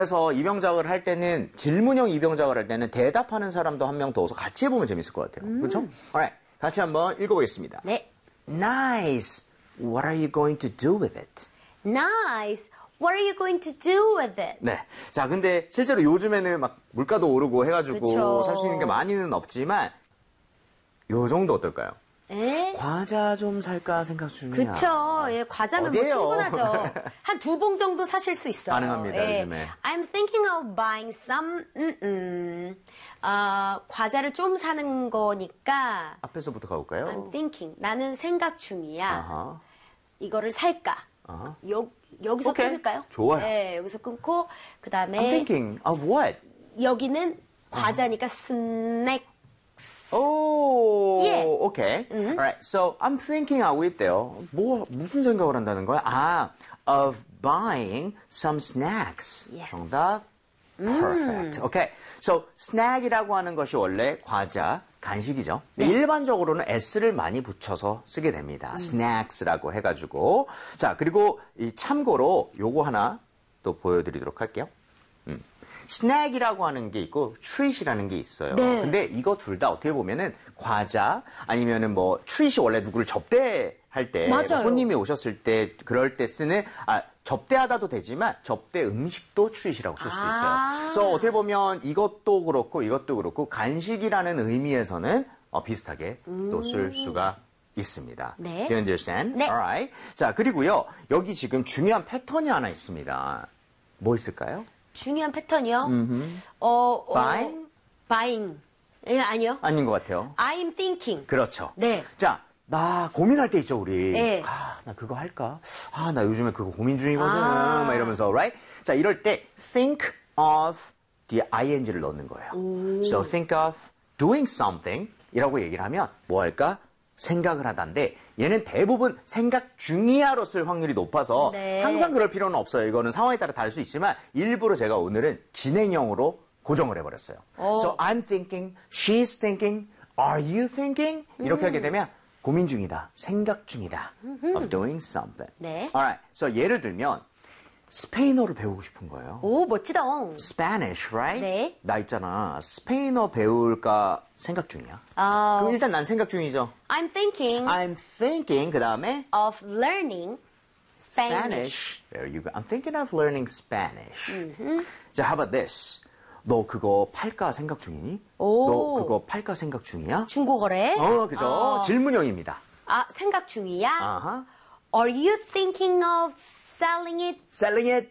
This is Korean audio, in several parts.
그래서 이병작을 할 때는 질문형 이병작을 할 때는 대답하는 사람도 한 명 더워서 같이 해보면 재밌을 것 같아요. 그렇죠? Alright, 같이 한번 읽어보겠습니다. 네. Nice. What are you going to do with it? Nice. What are you going to do with it? 네. 자, 근데 실제로 요즘에는 막 물가도 오르고 해가지고 살 수 있는 게 많이는 없지만 요 정도 어떨까요? 에? 과자 좀 살까 생각 중이야. 그쵸. 예, 과자면 뭐 충분하죠. 한 2봉 정도 사실 수 있어요. 가능합니다, 예. 요즘에. I'm thinking of buying some, 과자를 좀 사는 거니까. 앞에서부터 가볼까요? I'm thinking. 나는 생각 중이야. 아하. 이거를 살까? 아하. 여기서 오케이. 끊을까요? 좋아요. 네, 여기서 끊고, 그 다음에. I'm thinking of what? 여기는 과자니까 스낵. 오, 예. 오케이. Alright, so I'm thinking 하고 있대요. 무슨 생각을 한다는 거야? Of buying some snacks. Yes. 정답. Perfect. Okay. So snack이라고 하는 것이 원래 과자, 간식이죠. 네. 일반적으로는 s를 많이 붙여서 쓰게 됩니다. snacks라고 해가지고. 자, 그리고 이 참고로 요거 하나 또 보여드리도록 할게요. 스낵이라고 하는 게 있고 트릿이라는 게 있어요. 네. 근데 이거 둘 다 어떻게 보면은 과자 아니면은 뭐 트릿이 원래 누구를 접대할 때 뭐 손님이 오셨을 때 그럴 때 쓰는 접대하다도 되지만 접대 음식도 트릿이라고 쓸 수 있어요. 그래서 어떻게 보면 이것도 그렇고 간식이라는 의미에서는 비슷하게 또 쓸 수가 있습니다. 네. Do you understand? 네. Alright. 자, 그리고요. 여기 지금 중요한 패턴이 하나 있습니다. 뭐 있을까요? 중요한 패턴이요? Buying? Buying. 예, 아니요. 아닌 것 같아요. I'm thinking. 그렇죠. 네. 자, 나 고민할 때 있죠, 우리. 네. 나 그거 할까? 나 요즘에 그거 고민 중이거든. 막 이러면서, right? 자, 이럴 때 think of 뒤에 ing를 넣는 거예요. So think of doing something 이라고 얘기를 하면 뭐 할까? 생각을 하다인데 얘는 대부분 생각 중이야로 쓸 확률이 높아서 네. 항상 그럴 필요는 없어요. 이거는 상황에 따라 다를 수 있지만 일부러 제가 오늘은 진행형으로 고정을 해버렸어요. So I'm thinking, she's thinking, are you thinking? 이렇게 하게 되면 고민 중이다, 생각 중이다, of doing something. 네. Alright, so 예를 들면 스페인어를 배우고 싶은 거예요. 오, 멋지다. Spanish, right? 네. 나 있잖아. 스페인어 배울까 생각 중이야. 그럼 일단 난 생각 중이죠. I'm thinking 그 다음에 of learning Spanish. There you go. I'm thinking of learning Spanish. 자, how about this? 너 그거 팔까 생각 중이니? 너 그거 팔까 생각 중이야? 중고거래? 그죠. 질문형입니다. 생각 중이야? 아하. Are you thinking of selling it? Selling it?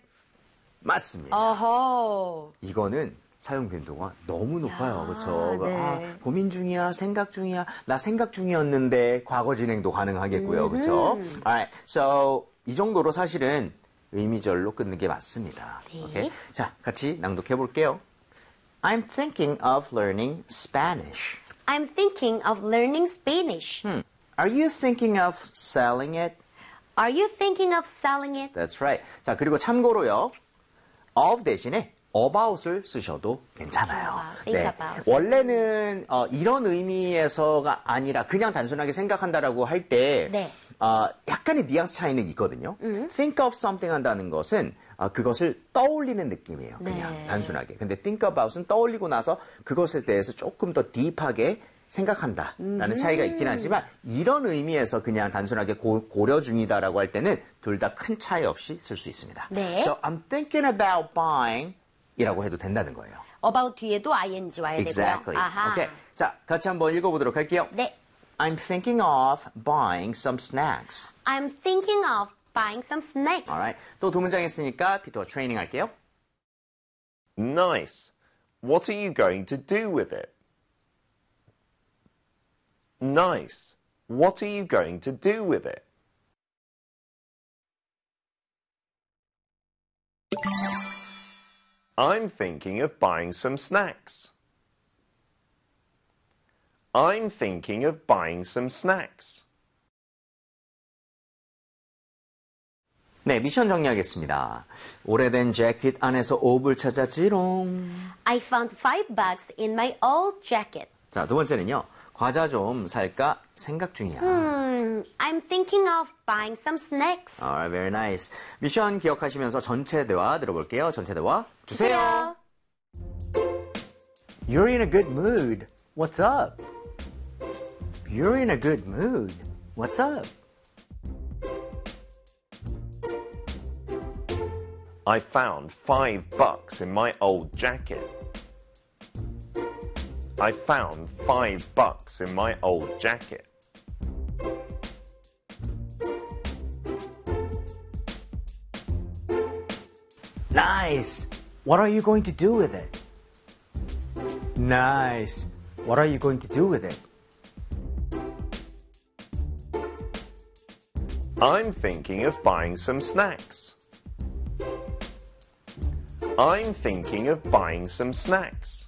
맞습니다. 어허. 이거는 사용 빈도가 너무 높아요. 그렇죠? 네. 고민 중이야, 생각 중이야. 나 생각 중이었는데 과거 진행도 가능하겠고요. 그렇죠? Alright. So 이 정도로 사실은 의미절로 끊는 게 맞습니다. 네. Okay? 자, 같이 낭독해 볼게요. I'm thinking of learning Spanish. I'm thinking of learning Spanish. Are you thinking of selling it? Are you thinking of selling it? That's right. 자, 그리고 참고로요. of 대신에 about을 쓰셔도 괜찮아요. think about. 원래는 이런 의미에서가 아니라 그냥 단순하게 생각한다라고 할 때 네. 약간의 뉘앙스 차이는 있거든요. think of something 한다는 것은 그것을 떠올리는 느낌이에요. 그냥 네. 단순하게. 근데 think about은 떠올리고 나서 그것에 대해서 조금 더 딥하게 생각한다라는 차이가 있긴 하지만 이런 의미에서 그냥 단순하게 고려 중이다라고 할 때는 둘 다 큰 차이 없이 쓸 수 있습니다. 네. So I'm thinking about buying 이라고 해도 된다는 거예요. About 뒤에도 ing 와야 Exactly. 되고요. 아하. Okay. 자, 같이 한번 읽어보도록 할게요. 네. I'm thinking of buying some snacks. I'm thinking of buying some snacks. Alright. 또 두 문장 했으니까 피터와 트레이닝 할게요. Nice. What are you going to do with it? Nice. What are you going to do with it? I'm thinking of buying some snacks. I'm thinking of buying some snacks. 네, 미션 정리하겠습니다. 오래된 재킷 안에서 옷을 찾았지롱. I found 5 bucks in my old jacket. 자, 두 번째는요. 과자 좀 살까 생각 중이야. I'm thinking of buying some snacks. Alright, very nice. 미션 기억하시면서 전체 대화 들어볼게요. 전체 대화 주세요. You're in a good mood. What's up? You're in a good mood. What's up? I found $5 in my old jacket. I found $5 in my old jacket. Nice. What are you going to do with it? Nice. What are you going to do with it? I'm thinking of buying some snacks. I'm thinking of buying some snacks.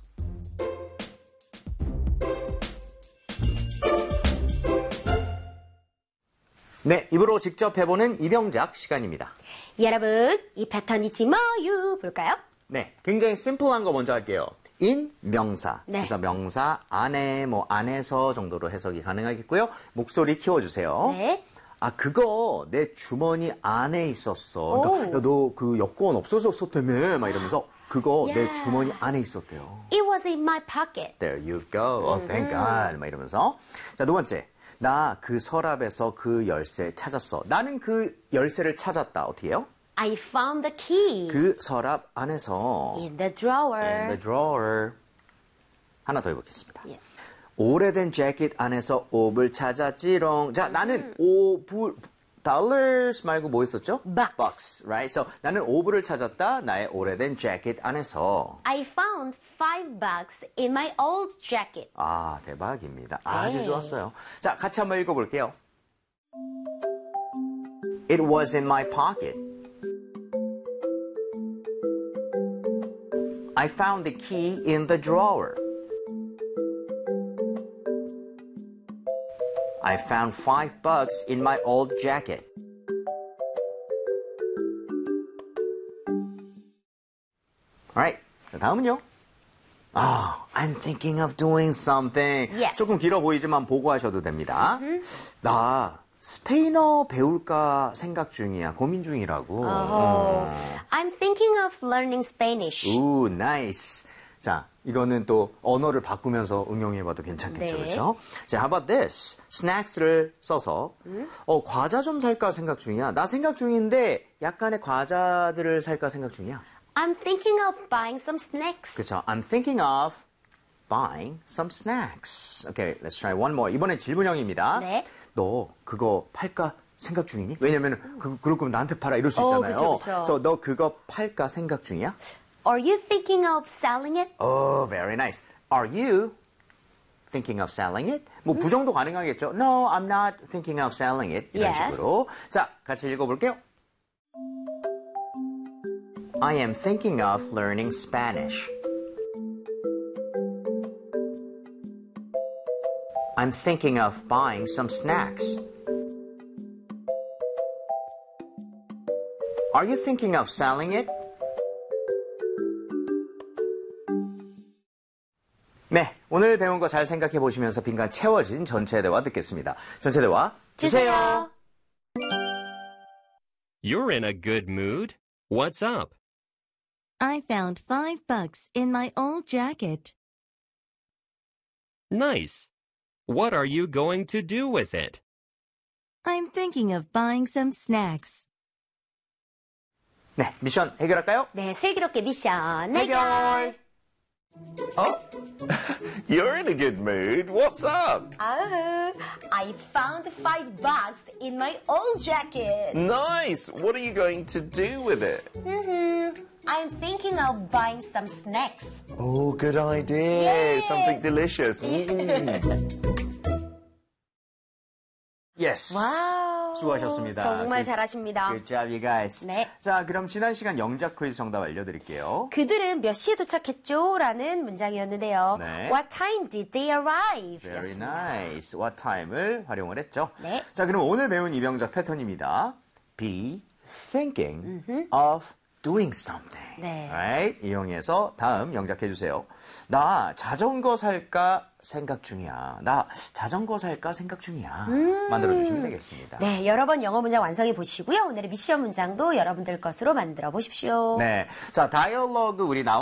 네, 입으로 직접 해보는 이병작 시간입니다. 여러분, 이 패턴 잊지 마요. 볼까요? 네, 굉장히 심플한 거 먼저 할게요. in 명사. 네. 그래서 명사 안에, 뭐 안에서 정도로 해석이 가능하겠고요. 목소리 키워주세요. 네. 아, 그거 내 주머니 안에 있었어. 그러니까 너 그 여권 없어졌었다며 막 이러면서 그거 내 Yeah. 주머니 안에 있었대요. It was in my pocket. There you go. Oh, thank God. 막 이러면서. 자, 두 번째. 나 그 서랍에서 그 열쇠 찾았어. 나는 그 열쇠를 찾았다. 어떻게 해요? I found the key 그 서랍 안에서 in the drawer. in the drawer. 하나 더 해보겠습니다. 예. 오래된 재킷 안에서 옷을 찾았지롱. 자, 나는 오불 dollars 말고 뭐 있었죠? Bucks. Bucks, right? So 나는 오불을 찾았다. 나의 오래된 재킷 안에서. I found $5 in my old jacket. 아, 대박입니다. 아주 네. 좋았어요. 자, 같이 한번 읽어볼게요. It was in my pocket. I found the key in the drawer. I found $5 in my old jacket. Alright, 다음은요. I'm thinking of doing something. Yes. 조금 길어 보이지만 보고 하셔도 됩니다. 나 스페인어 배울까 생각 중이야. 고민 중이라고. I'm thinking of learning Spanish. 오, 나이스. 자, 이거는 또 언어를 바꾸면서 응용해봐도 괜찮겠죠, 네. 그렇죠? 자, how about this? snacks를 써서 과자 좀 살까 생각 중이야. 나 생각 중인데 약간의 과자들을 살까 생각 중이야. I'm thinking of buying some snacks. 그렇죠. I'm thinking of buying some snacks. Okay, let's try one more. 이번엔 질문형입니다. 네. 너 그거 팔까 생각 중이니? 왜냐면 그럴 거면 나한테 팔아 이럴 수 있잖아요. 그쵸, 그쵸. 그래서 너 그거 팔까 생각 중이야? Are you thinking of selling it? Oh, very nice. Are you thinking of selling it? 뭐 부정도 가능하겠죠. No, I'm not thinking of selling it. 이런 Yes. 식으로. 자, 같이 읽어볼게요. I am thinking of learning Spanish. I'm thinking of buying some snacks. Are you thinking of selling it? 네, 오늘 배운 거 잘 생각해 보시면서 빈간 채워진 전체 대화 듣겠습니다. 전체 대화 주세요. You're in a good mood. What's up? I found $5 in my old jacket. Nice. What are you going to do with it? I'm thinking of buying some snacks. 네, 미션 해결할까요? 네, 슬기롭게 미션 해결. You're in a good mood. What's up? I found $5 in my old jacket. Nice. What are you going to do with it? I'm thinking of buying some snacks. Oh, good idea. Yay. Something delicious. Yes. 와우. 수고하셨습니다. 정말 잘하십니다. Good job, you guys. 네. 자, 그럼 지난 시간 영작 퀴즈 정답 알려드릴게요. 그들은 몇 시에 도착했죠? 라는 문장이었는데요. 네. What time did they arrive? Very 였습니다. nice. What time을 활용을 했죠. 네. 자, 그럼 오늘 배운 이병작 패턴입니다. Be thinking of doing something. 네. Right? 이용해서 다음 영작해 주세요. 나 자전거 살까 생각 중이야. 나 자전거 살까 생각 중이야. 만들어 주시면 되겠습니다. 네, 여러 번 영어 문장 완성해 보시고요. 오늘의 미션 문장도 여러분들 것으로 만들어 보십시오. 네. 자, 다이얼로그 우리 나온